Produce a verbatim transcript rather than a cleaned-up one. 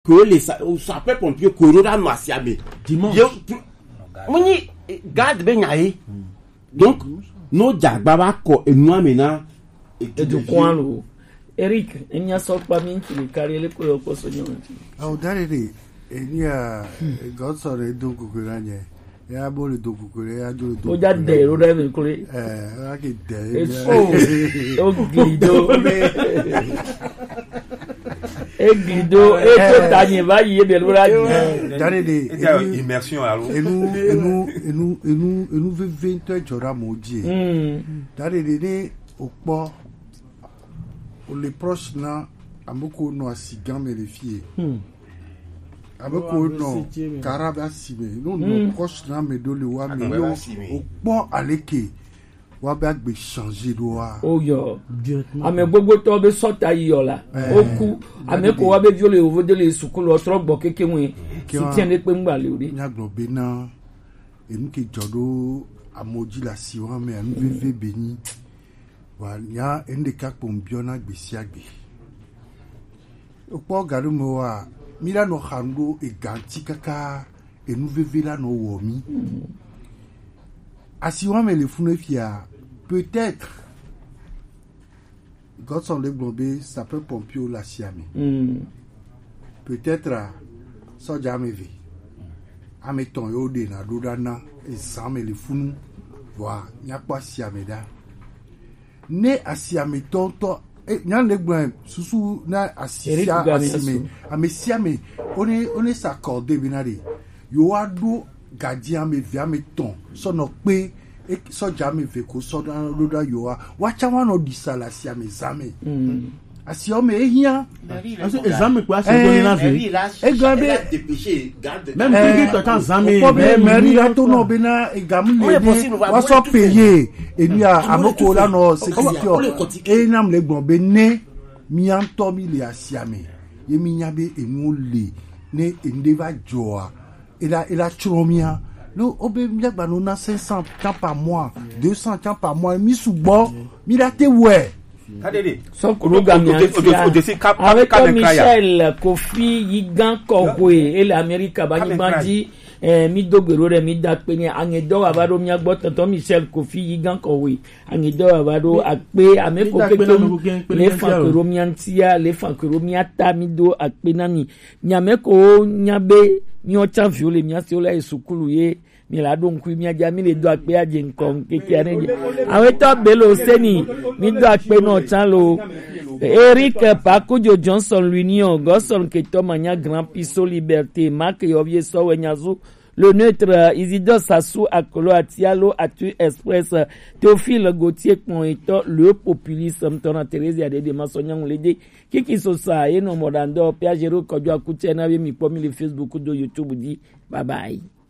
que les sapeurs-pompiers corona no asiabe. Dimanche. Moni garde ben yaé. Donc no jagbaba ko enu amena et du coin lo. Eric, il n'y a pas pas min qui le carré le ko ko sonyo. Ah darere, il y a Godson et donc kukuranye. Ya bole do kukure ya do do. O ja de ro re ko le. Eh, a ke de. Oh, o glido. E glido e to tanye va yi be lo ra. Darere, immersion alors. Et nous et nous et nous et nous et nous vingt jora moji. Darere ne opo les proches na amoko no asigan me les filles. Amoko no karaba sime no no proche na me do le wa me no opo aleke wa ba gbe changer do wa. Oh yo. Ame gbogbo to be sota yi yo la. Oku ame ko wa be viole ovo de le sukulu otro gbo keke won. Si tien le pe ngba le ori. Nya gbo be na enu ke jodo amoji la siwa me anu veve beni. Wa nya ende ka pombiona gbe siagbe. Opo garu mo wa mira no hando e ganti kaka e nou veve la no womi. Asiwa me le fune fia peut-être Godson le globé ça peut pompier la siame. Peut-être so jamais ve. Ameton yo de na do dana e same le funu wa nya kwa siame da. Ne asiame tonto nyan le gben susu na asisia asime amesiame one one s'accorder binari yo ado gardien me via me ton so no pe e so jame ve ko so da roda yo wa cha wa no disala siame zame asiome ehia exame kwa se do na ve e gabe dépêché garde même que to kan zame mais ri la to no be na egamu le wa so payer et ni amoko la no sécurité et nam le gbon be ne mi anto mi le asiame ye mi nyabe enu le ne endeva joa et la et la chomia lo obe mi gba no na cinq cents temps par mois deux cents temps par mois mi subo mi la te we. Son avec Michel Kofi Yigan Kogwe et l'Amérique bani bandi mi dogero re mi da pe ni angedo abado mi agbo tonton Michel Kofi Yigan Kogwe angedo abado akpe ameko keke le fankero mi antia le fankero mi ata mi do akpe nani nyameko nyabe mi o chan viole mi ase ola esukulu ye mi la do nku mi aja mi le do akpe aje nkan keke areje awe to belo seni mi do akpe no chan lo Eric Pakujo Johnson l'Union Godson Keto Mania Grand Piso Liberté Marc Yovie Sowe Nyazu le neutre Isidore Sassou Akolo Atialo Atu Express Théophile Gauthier Konito le populiste Mtona Thérèse Adede Masonyang Lede Kiki Sosa Eno Modando Piagero Kodjo Akutiana mi pomi le Facebook do YouTube di bye bye.